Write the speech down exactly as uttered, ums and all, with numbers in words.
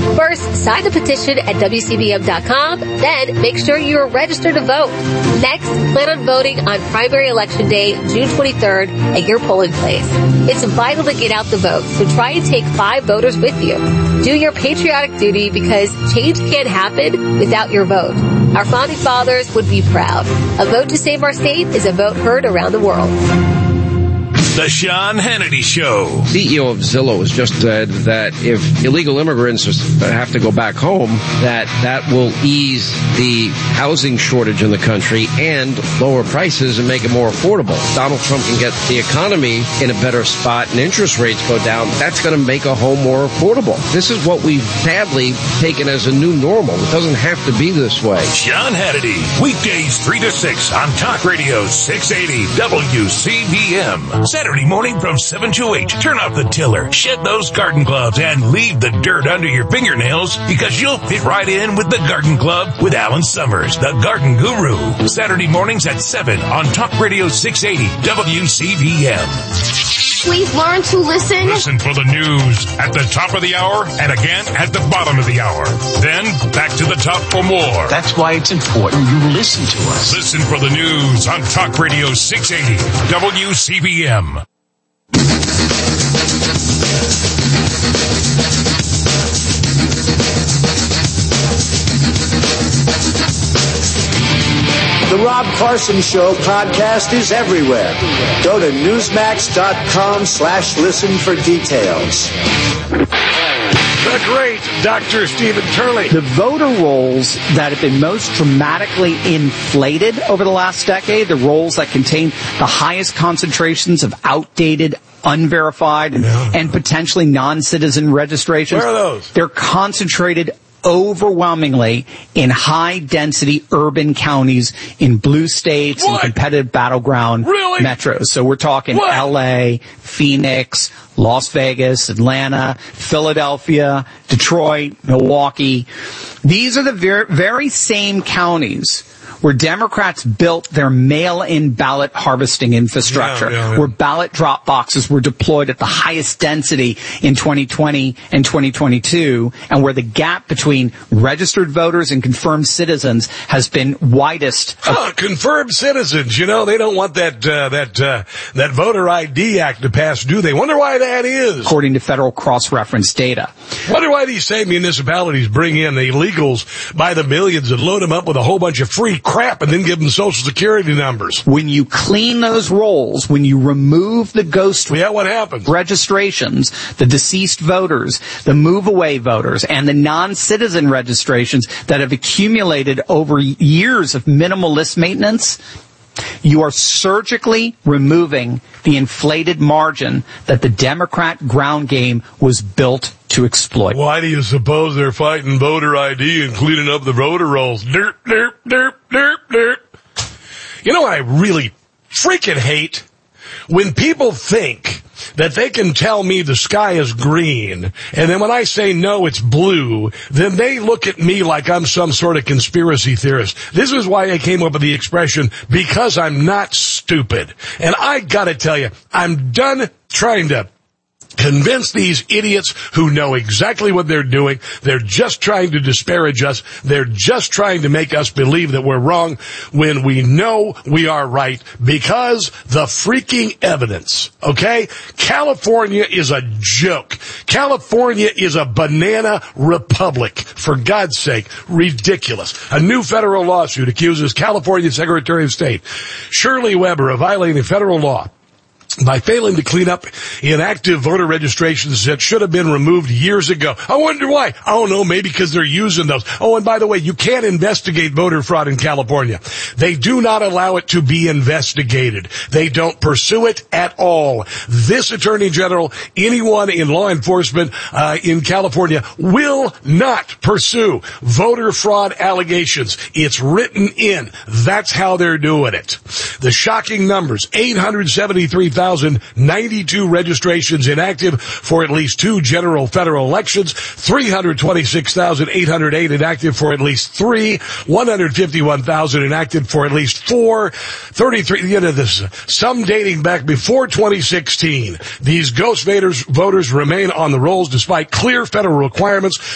First, sign the petition at W C B M dot com. Then, make sure you're registered to vote. Next, plan on voting on primary election day, June twenty-third, at your polling place. It's vital to get out the vote, so try and take five voters with you. Do your patriotic duty because change can't happen without your vote. Our founding fathers would be proud. A vote to save our state is a vote heard around the world. The Sean Hannity Show. C E O of Zillow has just said that if illegal immigrants have to go back home, that that will ease the housing shortage in the country and lower prices and make it more affordable. Donald Trump can get the economy in a better spot and interest rates go down. That's going to make a home more affordable. This is what we've sadly taken as a new normal. It doesn't have to be this way. Sean Hannity, weekdays three to six on Talk Radio six eighty W C B M. Saturday morning from seven to eight. Turn off the tiller, shed those garden gloves, and leave the dirt under your fingernails because you'll fit right in with the Garden Club with Alan Summers, the Garden Guru. Saturday mornings at seven on Talk Radio six eighty W C B M. Please learn to listen. Listen for the news at the top of the hour and again at the bottom of the hour. Then back to the top for more. That's why it's important you listen to us. Listen for the news on Talk Radio six eighty W C B M. The Rob Carson Show podcast is everywhere. Go to Newsmax.com slash listen for details. The great Doctor Stephen Turley. The voter rolls that have been most dramatically inflated over the last decade, the rolls that contain the highest concentrations of outdated, unverified, and, yeah. and potentially non-citizen registrations. Where are those? They're concentrated overwhelmingly in high-density urban counties in blue states What? and competitive battleground really? metros. So we're talking What? L A, Phoenix, Las Vegas, Atlanta, Philadelphia, Detroit, Milwaukee. These are the ver- very same counties where Democrats built their mail-in ballot harvesting infrastructure, yeah, yeah, yeah. where ballot drop boxes were deployed at the highest density in twenty twenty and twenty twenty-two, and where the gap between registered voters and confirmed citizens has been widest. Huh, confirmed citizens, you know, they don't want that uh, that uh, that voter I D Act to pass, do they? Wonder why that is. According to federal cross-reference data. Wonder why these same municipalities bring in the illegals by the millions and load them up with a whole bunch of free crap and then give them social security numbers. When you clean those rolls, when you remove the ghost yeah, what happens? registrations, the deceased voters, the move-away voters, and the non-citizen registrations that have accumulated over years of minimal list maintenance, you are surgically removing the inflated margin that the Democrat ground game was built to exploit. Why do you suppose they're fighting voter I D and cleaning up the voter rolls? Derp, derp, derp, derp, derp. You know what I really freaking hate? When people think that they can tell me the sky is green, and then when I say no, it's blue, then they look at me like I'm some sort of conspiracy theorist. This is why I came up with the expression, because I'm not stupid. And I gotta tell you, I'm done trying to convince these idiots who know exactly what they're doing. They're just trying to disparage us. They're just trying to make us believe that we're wrong when we know we are right because the freaking evidence, okay? California is a joke. California is a banana republic. For God's sake, ridiculous. A new federal lawsuit accuses California Secretary of State Shirley Weber of violating federal law by failing to clean up inactive voter registrations that should have been removed years ago. I wonder why. I don't know, maybe because they're using those. Oh, and by the way, you can't investigate voter fraud in California. They do not allow it to be investigated. They don't pursue it at all. This Attorney General, anyone in law enforcement uh, in California will not pursue voter fraud allegations. It's written in. That's how they're doing it. The shocking numbers, eight hundred seventy-three thousand ninety-two registrations inactive for at least two general federal elections, three hundred twenty-six thousand eight hundred eight inactive for at least three, one hundred fifty-one thousand inactive for at least four, thirty-three, you know, this, some dating back before twenty sixteen. These ghost voters, voters remain on the rolls despite clear federal requirements